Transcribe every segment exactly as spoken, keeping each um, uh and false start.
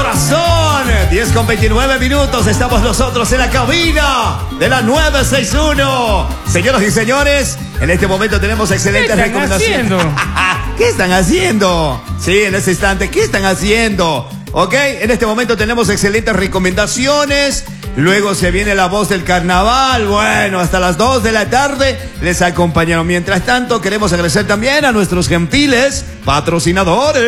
corazón. diez con veintinueve minutos. Estamos nosotros en la cabina de la nueve seis uno. Señoras y señores, en este momento tenemos excelentes ¿Qué están recomendaciones. haciendo? ¿Qué están haciendo? Sí, en este instante, ¿qué están haciendo? Ok, en este momento tenemos excelentes recomendaciones. Luego se viene la voz del carnaval. Bueno, hasta las dos de la tarde les acompañaron. Mientras tanto, queremos agradecer también a nuestros gentiles patrocinadores.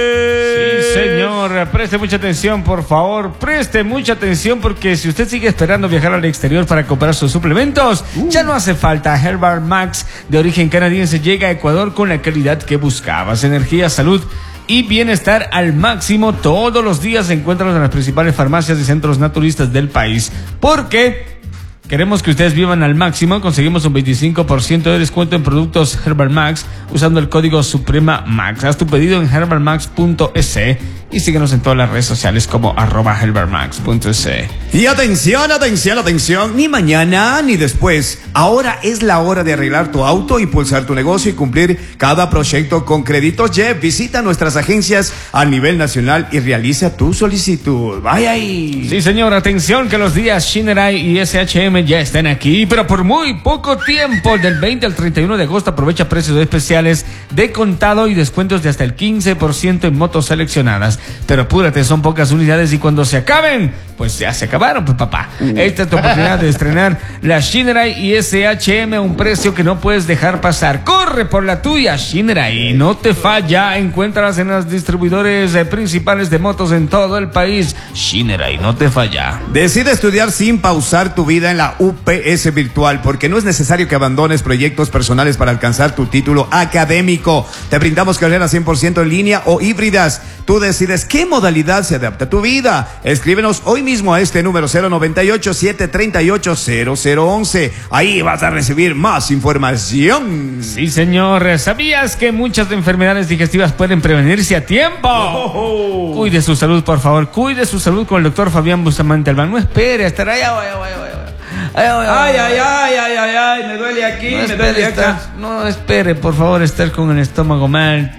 Sí, señor, preste mucha atención, por favor, preste mucha atención, porque si usted sigue esperando viajar al exterior para comprar sus suplementos, uh. ya no hace falta. Herbal Max, de origen canadiense, llega a Ecuador con la calidad que buscabas. Energía, salud y bienestar al máximo. Todos los días se encuentran en las principales farmacias y centros naturistas del país. Porque queremos que ustedes vivan al máximo. Conseguimos un veinticinco por ciento de descuento en productos Herbal Max usando el código Suprema Max. Haz tu pedido en herbal max punto es y síguenos en todas las redes sociales como arroba herbal max punto es. Y atención, atención, atención, ni mañana ni después. Ahora es la hora de arreglar tu auto, impulsar tu negocio y cumplir cada proyecto con Créditos Jeff. Visita nuestras agencias a nivel nacional y realiza tu solicitud. Vaya ahí. Sí, señor, atención que los días Shinerai y S H M ya están aquí, pero por muy poco tiempo. Del veinte al treinta y uno de agosto aprovecha precios especiales de contado y descuentos de hasta el quince por ciento en motos seleccionadas. Pero apúrate, son pocas unidades y cuando se acaben, pues ya se acabaron, pues papá. Esta es tu oportunidad de estrenar la Shinerai y S H M a un precio que no puedes dejar pasar. Corre por la tuya, Shinerai, no te falla. Encuéntralas en los distribuidores eh, principales de motos en todo el país. Shinerai, no te falla. Decide estudiar sin pausar tu vida en la U P S Virtual, porque no es necesario que abandones proyectos personales para alcanzar tu título académico. Te brindamos carreras cien por ciento en línea o híbridas. Tú decides qué modalidad se adapta a tu vida. Escríbenos hoy mismo a este número cero noventa y ocho, siete treinta y ocho, cero cero once. Ahí vas a recibir más información. Sí, señor. ¿Sabías que muchas enfermedades digestivas pueden prevenirse a tiempo? Oh, oh. Cuide su salud, por favor. Cuide su salud con el doctor Fabián Bustamante Albán. No espere a estar allá. Ay, ay, ay, ay, ay, ay, ay, ay, me duele aquí, no me duele acá. Estar, no espere, por favor, estar con el estómago mal,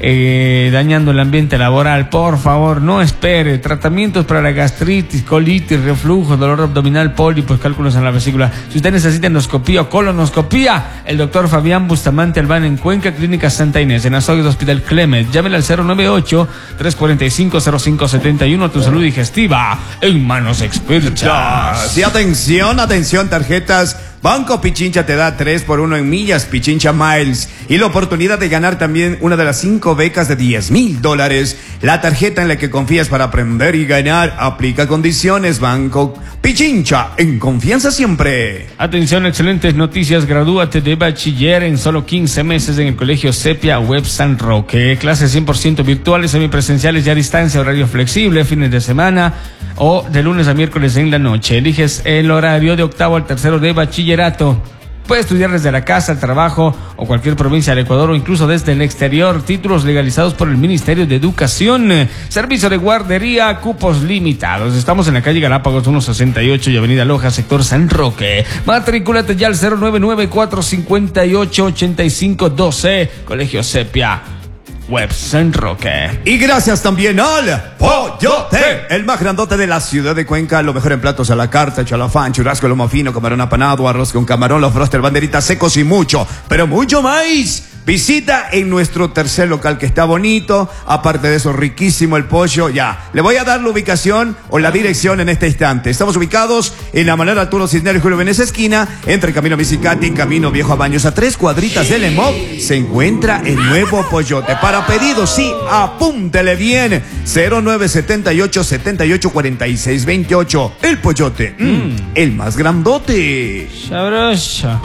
eh, dañando el ambiente laboral. Por favor, no espere. Tratamientos para la gastritis, colitis, reflujo, dolor abdominal, pólipos, cálculos en la vesícula. Si usted necesita endoscopía o colonoscopía, el doctor Fabián Bustamante Albán en Cuenca, Clínica Santa Inés, en Azogues Hospital Clemet. Llámele al cero nueve ocho, tres cuatro cinco, cero cinco siete uno. Tu salud digestiva en manos expertas. Y atención, atención, tarjetas Banco Pichincha te da tres por uno en millas Pichincha Miles y la oportunidad de ganar también una de las cinco becas de diez mil dólares. La tarjeta en la que confías para aprender y ganar. Aplica condiciones. Banco Pichincha, en confianza siempre. Atención, excelentes noticias. Gradúate de bachiller en solo quince meses en el Colegio Sepia Web San Roque. Clases cien por ciento virtuales, semipresenciales y a distancia, horario flexible, fines de semana o de lunes a miércoles en la noche. Eliges el horario de octavo al tercero de bachillerato. Puedes estudiar desde la casa, el trabajo o cualquier provincia del Ecuador o incluso desde el exterior. Títulos legalizados por el Ministerio de Educación. Servicio de guardería, cupos limitados. Estamos en la calle Galápagos uno sesenta y ocho y Avenida Loja, sector San Roque. Matrículate ya al cero nueve nueve, cuatro cinco ocho, ocho cinco uno dos. Colegio Sepia Web San Roque. Y gracias también al Pollote, el más grandote de la ciudad de Cuenca. Lo mejor en platos a la carta, chalafán, churrasco, lomo fino, camarón apanado, arroz con camarón, los froster, banderitas secos y mucho, pero mucho más. Visita en nuestro tercer local que está bonito. Aparte de eso, riquísimo el pollo. Ya, le voy a dar la ubicación o la dirección en este instante. Estamos ubicados en la Manuel Arturo Cisneros y Julio Benes esquina, entre Camino Visicati y Camino Viejo a Baños, a tres cuadritas del EMOP. Se encuentra el nuevo Pollote. Para pedidos, sí, apúntele bien. cero nueve siete ocho, siete ocho, cuatro seis dos ocho. El Pollote, mm, el más grandote. Sabroso.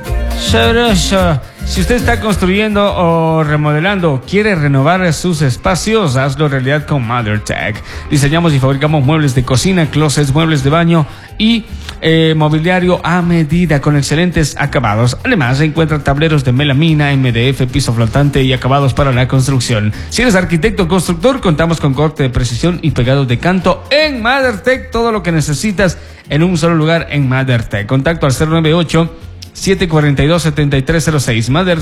Sabroso. Si usted está construyendo o remodelando o quiere renovar sus espacios, hazlo realidad con MotherTech. Diseñamos y fabricamos muebles de cocina, closets, muebles de baño y eh, mobiliario a medida con excelentes acabados. Además, se encuentran tableros de melamina, M D F, piso flotante y acabados para la construcción. Si eres arquitecto o constructor, contamos con corte de precisión y pegados de canto en MotherTech. Todo lo que necesitas en un solo lugar en MotherTech. Contacto al cero nueve ocho, siete cuatro dos, siete tres cero seis. Mother